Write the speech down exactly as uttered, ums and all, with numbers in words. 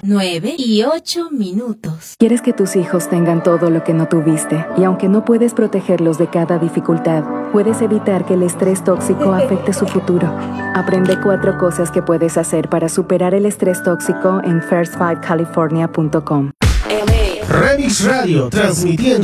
nueve y ocho minutos. ¿Quieres que tus hijos tengan todo lo que no tuviste? Y aunque no puedes protegerlos de cada dificultad, puedes evitar que el estrés tóxico afecte su futuro. Aprende cuatro cosas que puedes hacer para superar el estrés tóxico en first five california punto com. Remix Radio, transmitiendo